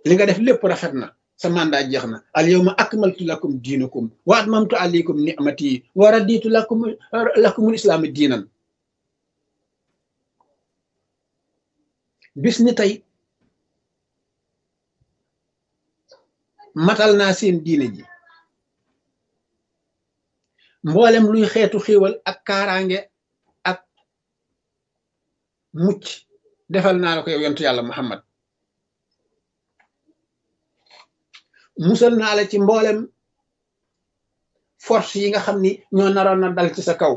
li nga def lépp rafet na sa mandat jeex na al yawma akmaltu lakum diinakum wa atmamtu alaykum ni'mati wa raditu lakumul islaama diinan bis ni tey matal naa seen diine ji mboolem luy xeetu xéewal ak kaaraange ak mucc defal naa la ko yow yontu yàlla Muhammad musal naa la ci mboolem force yi nga xam ni ñoo naroon na dal ci sa kaw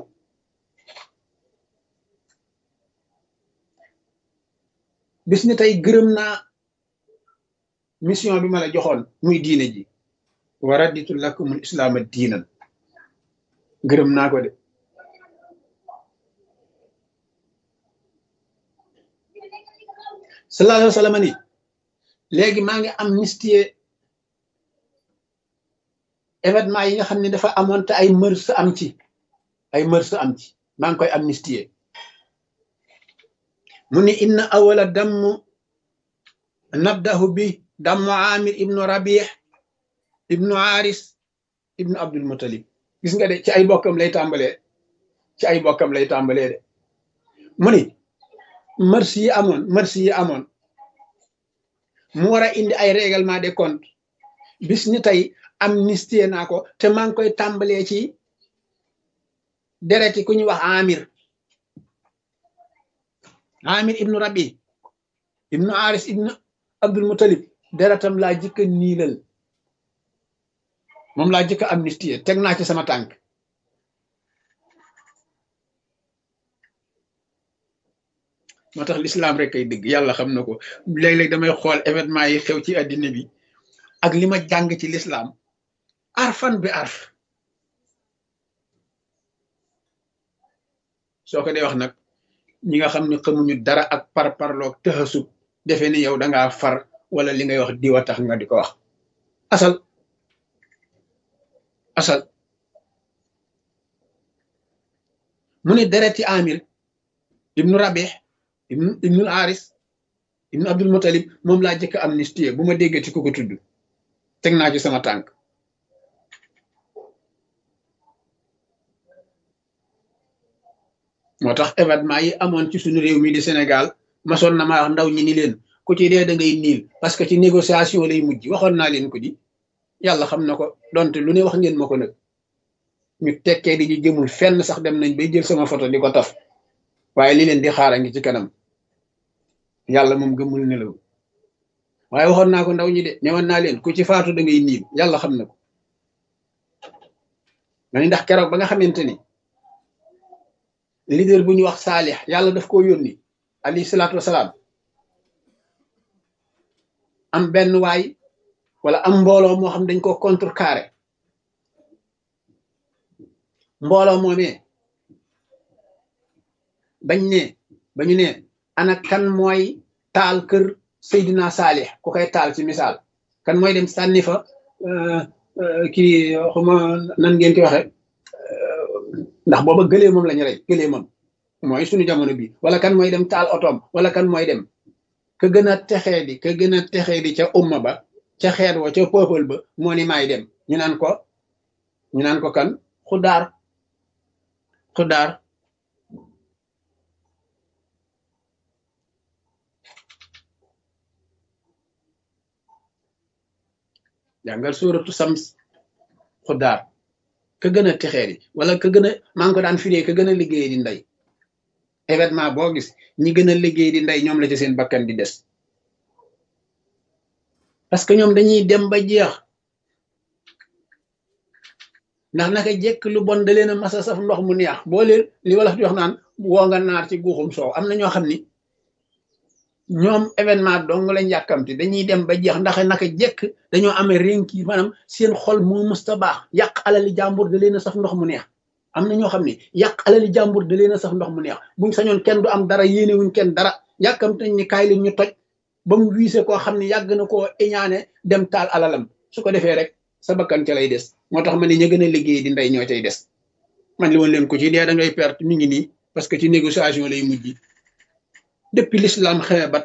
bis ni tey gërëm naa mission bi ma la joxoon muy diine ji wa raditu lakumul islaama diinan gërëm naa ko de sallallahu alayhi wa sallam ni léegi maa ngi amnistie événement yi nga xam ne dafa amoon te ay mërs am ci maa ngi koy amnistie mu ni inna awala damm nabdahu bi dammu amir ibnu rabih ibnu aris ibnu abdul muttalib gis nga de ci ay bokkam lay tàmbalee de mu ni mërs yi amoon mu war a indi ay règlement des comptes bis ni tey amnistie naa ko te maa ngi koy tàmbalee ci dereti ku ñuy wax amir ibnu rabi ibnu aris ibnu abdul muttalib deretam laa jëkka niilal moom laa jëkka amnistie teg naa ci sama tànk moo tax l'islam rek kay dëgg yàlla xam na ko léeg-léeg damay xool événement yi xew ci àddina bi ak li ma jàng ci l'islam arfan bi arf soo ko dee wax nag ñi nga xam ne xamuñu dara ak parloog tëxasub defe ni yow dangaa far wala li ngay wax diwa tax nga di ko wax asal mu ne dereti amir ibnu rabih ibnu aris ibnu abdul muttalib moom laa jëkk amnistie bu ma déggati ku ko tudd teg naa ci sama tànk moo tax événement yi amoon ci suñu réew mi di Sénégal masoon na ma wax ndaw ñi ni leen ku ci dee da ngay niil parce que ci négociation lay mujj waxoon naa leen ko di yàlla xam na ko donte lu ne wax ngeen ma ko nag ñu tekkee di ñu jëmul fenn sax dem nañ bay jël sama photo di ko taf waaye li leen di xaara ngi ci kanam yàlla moom gëmul nelaw waaye waxoon naa ko ndaw ñi de newoon naa leen ku ci faatu da ngay niil yàlla xam na ko mani ndax keroog ba nga xamante ni leader bu ñu wax saalix yàlla daf koo yónni alayhi salaatu wasalaam am benn waay wala am mbooloo moo xam dañ ko contrecarré mbooloo moomee bañu ne ana kan mooy taal kër Seydina Saalix ku koy taal ci misaal kan mooy dem sànni fa kii xuma nan ngeen koy waxe ndax booba gëlee moom lañu rey gëlee moom mooy suñu jamono bi wala kan mooy dem taal otoom wala kan mooy dem ka gën a texee di ca umma ba ca xeet wa ca peuple ba moo ni maay dem ñu naan ko kan xudaar jàngal suuratu Sams xudaar ka gën a texee di wala ka gën a maa ngi ko daan firee ka gën a liggéey di ndey événement boo gis ñi gën a liggéey di ndey ñoom la ci seen bakkan di des parce que ñoom dañuy dem ba jeex ndax naka jekk lu bon da leen a masa saf ndox mu neex boo leen li wala di wax naan woo nga naar ci guuxum soow am na ñoo xam ni ñoom événement dong lañ yàkkamti dañuy dem ba jeex ndax naka jekk dañoo amee rénki maanaam seen xol moo musta baax yàq alali jàmbur da leen a saf ndox mu neex am na ñoo xam ne yàq alali jàmbur da leen a saf ndox mu neex buñ sañoon kenn du am dara yéenewuñ kenn dara yàkkamti nañ ni kaay leen ñu toj ba mu wiise koo xam ne yàgg na koo iñaane dem taal alalam su ko defee rek sa bakkan ca lay des moo tax ma ne ña gën a liggéey di ndey ñoo cay des man li woon leen ko ci dee da ngay perte mi ngi nii parce que ci négociation lay mujj depuis l'islam xewe ba